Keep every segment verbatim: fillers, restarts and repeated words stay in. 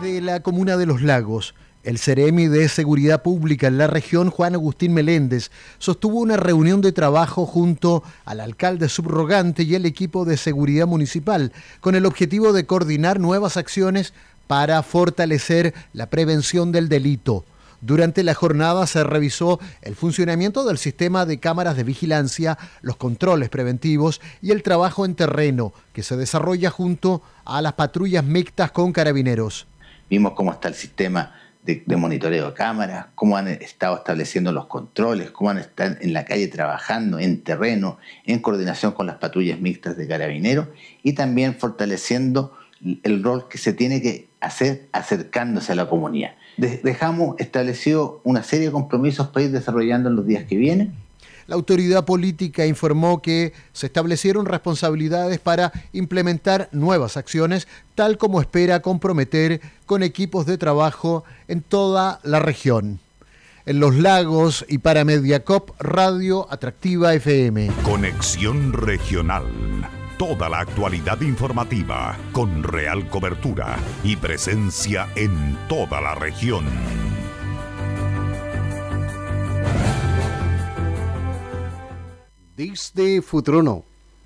Desde la comuna de Los Lagos, el Ceremi de Seguridad Pública en la región, Juan Agustín Meléndez, sostuvo una reunión de trabajo junto al alcalde subrogante y el equipo de seguridad municipal, con el objetivo de coordinar nuevas acciones para fortalecer la prevención del delito. Durante la jornada se revisó el funcionamiento del sistema de cámaras de vigilancia, los controles preventivos y el trabajo en terreno que se desarrolla junto a las patrullas mixtas con carabineros. Vimos cómo está el sistema de, de monitoreo de cámaras, cómo han estado estableciendo los controles, cómo han estado en la calle trabajando en terreno, en coordinación con las patrullas mixtas de carabineros y también fortaleciendo el rol que se tiene que hacer acercándose a la comunidad. Dejamos establecido una serie de compromisos para ir desarrollando en los días que vienen. La autoridad política informó que se establecieron responsabilidades para implementar nuevas acciones, tal como espera comprometer con equipos de trabajo en toda la región. En Los Lagos y para Mediacop, Radio Atractiva F M. Conexión Regional. Toda la actualidad informativa con real cobertura y presencia en toda la región. Desde Futrono,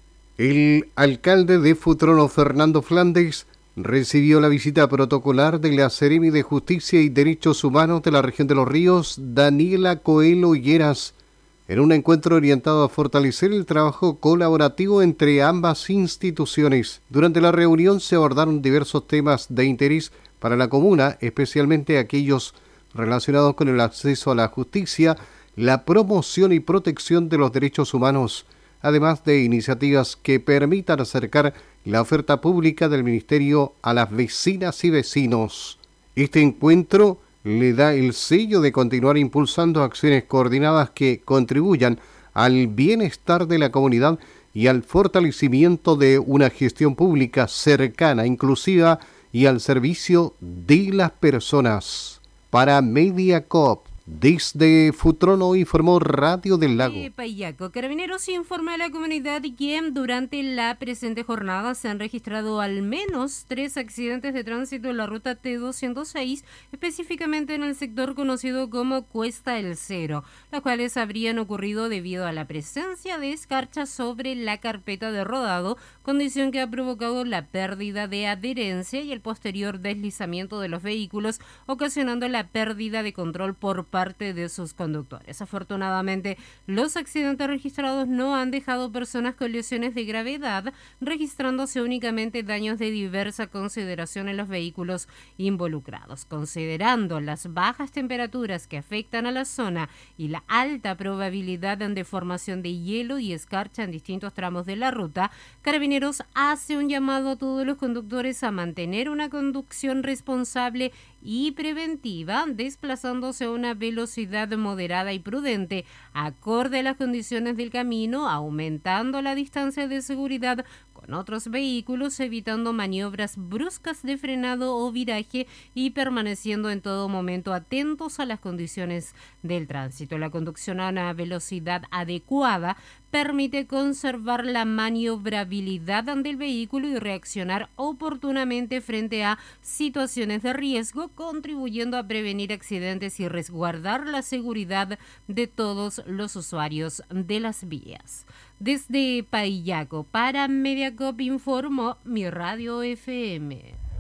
el alcalde de Futrono, Fernando Flandes, recibió la visita protocolar de la Seremi de Justicia y Derechos Humanos de la región de Los Ríos, Daniela Coelho Lleras, en un encuentro orientado a fortalecer el trabajo colaborativo entre ambas instituciones. Durante la reunión se abordaron diversos temas de interés para la comuna, especialmente aquellos relacionados con el acceso a la justicia, la promoción y protección de los derechos humanos, además de iniciativas que permitan acercar la oferta pública del Ministerio a las vecinas y vecinos. Este encuentro le da el sello de continuar impulsando acciones coordinadas que contribuyan al bienestar de la comunidad y al fortalecimiento de una gestión pública cercana, inclusiva y al servicio de las personas. Para Mediacop, desde Futrono, informó Radio del Lago. De Payaco, Carabineros informa a la comunidad que durante la presente jornada se han registrado al menos tres accidentes de tránsito en la ruta T doscientos seis, específicamente en el sector conocido como Cuesta el Cero, las cuales habrían ocurrido debido a la presencia de escarcha sobre la carpeta de rodado, condición que ha provocado la pérdida de adherencia y el posterior deslizamiento de los vehículos, ocasionando la pérdida de control por parte de sus conductores. Afortunadamente, los accidentes registrados no han dejado personas con lesiones de gravedad, registrándose únicamente daños de diversa consideración en los vehículos involucrados. Considerando las bajas temperaturas que afectan a la zona y la alta probabilidad de formación de hielo y escarcha en distintos tramos de la ruta, Carabineros hace un llamado a todos los conductores a mantener una conducción responsable y preventiva, desplazándose a una velocidad moderada y prudente, acorde a las condiciones del camino, aumentando la distancia de seguridad con otros vehículos, evitando maniobras bruscas de frenado o viraje y permaneciendo en todo momento atentos a las condiciones del tránsito. La conducción a una velocidad adecuada permite conservar la maniobrabilidad del vehículo y reaccionar oportunamente frente a situaciones de riesgo, contribuyendo a prevenir accidentes y resguardar la seguridad de todos los usuarios de las vías. Desde Payaco, para Mediacop, informó mi Radio F M.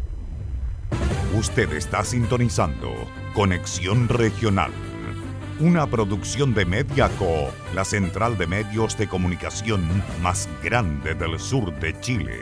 Usted está sintonizando Conexión Regional, una producción de Mediacop, la central de medios de comunicación más grande del sur de Chile.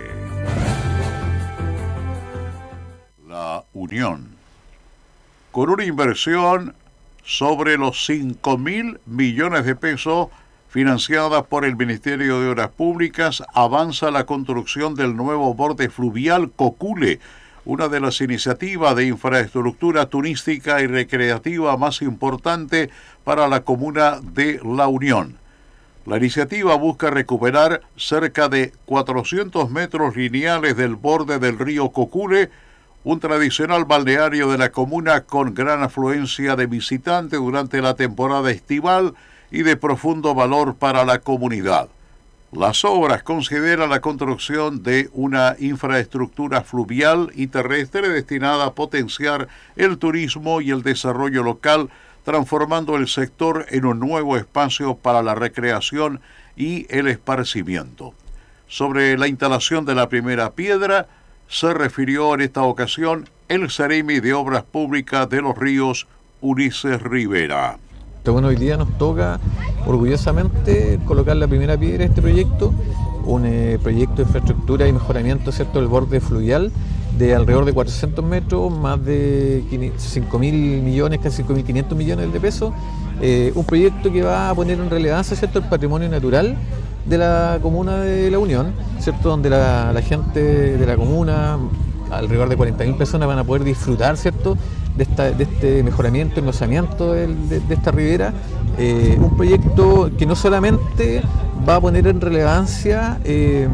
La Unión, con una inversión sobre los cinco mil millones de pesos financiada por el Ministerio de Obras Públicas, avanza la construcción del nuevo borde fluvial Cocule, una de las iniciativas de infraestructura turística y recreativa más importante para la comuna de La Unión. La iniciativa busca recuperar cerca de cuatrocientos metros lineales del borde del río Cocule, un tradicional balneario de la comuna con gran afluencia de visitantes durante la temporada estival y de profundo valor para la comunidad. Las obras consideran la construcción de una infraestructura fluvial y terrestre destinada a potenciar el turismo y el desarrollo local, transformando el sector en un nuevo espacio para la recreación y el esparcimiento. Sobre la instalación de la primera piedra, se refirió en esta ocasión el Seremi de Obras Públicas de Los Ríos, Ulises Rivera. Bueno, hoy día nos toca orgullosamente colocar la primera piedra de este proyecto, un eh, proyecto de infraestructura y mejoramiento, ¿cierto?, del borde fluvial de alrededor de cuatrocientos metros, más de cinco mil millones, casi cinco mil quinientos millones de pesos. Eh, un proyecto que va a poner en relevancia, ¿cierto?, el patrimonio natural de la comuna de La Unión, ¿cierto?, donde la, la gente de la comuna, alrededor de cuarenta mil personas, van a poder disfrutar, ¿cierto?, de, esta, de este mejoramiento, enlozamiento de, de, de esta ribera. Eh, un proyecto que no solamente va a poner en relevancia eh,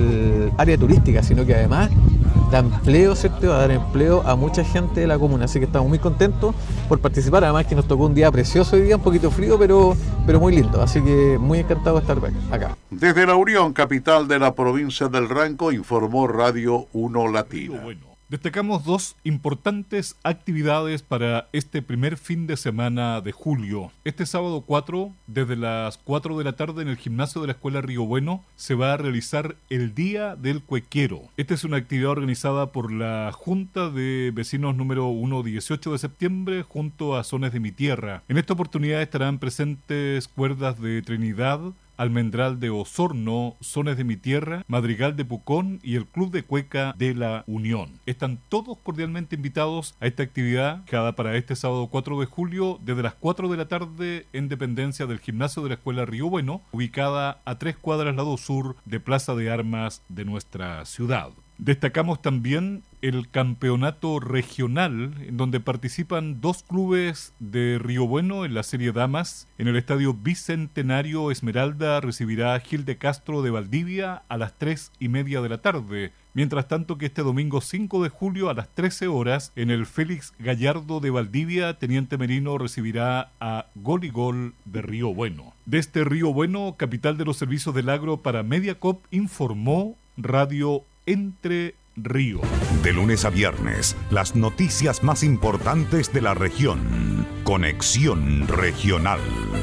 el área turística, sino que además da empleo, ¿cierto?, va a dar empleo a mucha gente de la comuna, así que estamos muy contentos por participar, además que nos tocó un día precioso hoy día, un poquito frío, pero, pero muy lindo, así que muy encantado de estar acá. Desde La Unión, capital de la provincia del Ranco, informó Radio uno Latina. Destacamos dos importantes actividades para este primer fin de semana de julio. Este sábado cuatro, desde las cuatro de la tarde en el gimnasio de la Escuela Río Bueno, se va a realizar el Día del Cuequero. Esta es una actividad organizada por la Junta de Vecinos número ciento dieciocho de septiembre junto a Sones de mi Tierra. En esta oportunidad estarán presentes Cuerdas de Trinidad, Almendral de Osorno, Sones de mi Tierra, Madrigal de Pucón y el Club de Cueca de La Unión. Están todos cordialmente invitados a esta actividad, cada para este sábado cuatro de julio, desde las cuatro de la tarde en dependencia del gimnasio de la Escuela Río Bueno, ubicada a tres cuadras lado sur de Plaza de Armas de nuestra ciudad. Destacamos también el campeonato regional, en donde participan dos clubes de Río Bueno en la Serie Damas. En el Estadio Bicentenario, Esmeralda recibirá a Gil de Castro de Valdivia a las tres y media de la tarde. Mientras tanto que este domingo cinco de julio a las trece horas, en el Félix Gallardo de Valdivia, Teniente Merino recibirá a Gol y Gol de Río Bueno. Desde Río Bueno, capital de los servicios del agro para Mediacop, informó Radio Entre Ríos. De lunes a viernes, las noticias más importantes de la región. Conexión Regional.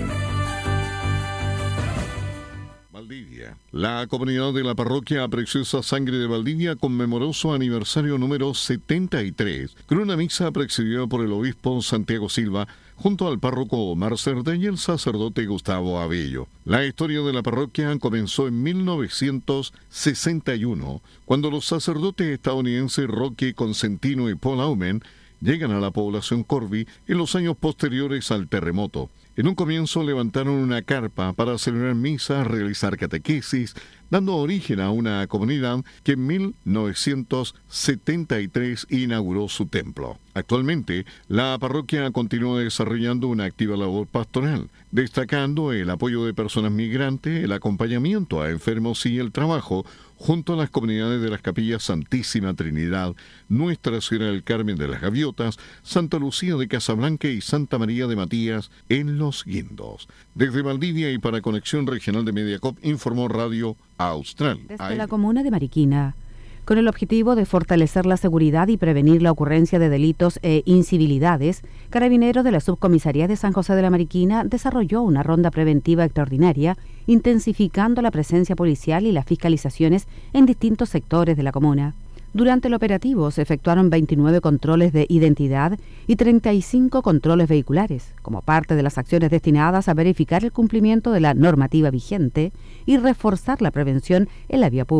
Valdivia. La comunidad de la parroquia Preciosa Sangre de Valdivia conmemoró su aniversario número setenta y tres con una misa presidida por el obispo Santiago Silva junto al párroco Omar Cerda y el sacerdote Gustavo Abello. La historia de la parroquia comenzó en mil novecientos sesenta y uno, cuando los sacerdotes estadounidenses Rocky Consentino y Paul Aumen llegan a la población Corby en los años posteriores al terremoto. En un comienzo levantaron una carpa para celebrar misas, realizar catequesis, dando origen a una comunidad que en mil novecientos setenta y tres inauguró su templo. Actualmente, la parroquia continúa desarrollando una activa labor pastoral, destacando el apoyo de personas migrantes, el acompañamiento a enfermos y el trabajo junto a las comunidades de las capillas Santísima Trinidad, Nuestra Señora del Carmen de las Gaviotas, Santa Lucía de Casablanca y Santa María de Matías en Los Guindos. Desde Valdivia y para Conexión Regional de Mediacop, informó Radio Austral. Desde la comuna de Mariquina, con el objetivo de fortalecer la seguridad y prevenir la ocurrencia de delitos e incivilidades, Carabineros de la Subcomisaría de San José de la Mariquina desarrolló una ronda preventiva extraordinaria, intensificando la presencia policial y las fiscalizaciones en distintos sectores de la comuna. Durante el operativo se efectuaron veintinueve controles de identidad y treinta y cinco controles vehiculares, como parte de las acciones destinadas a verificar el cumplimiento de la normativa vigente y reforzar la prevención en la vía pública.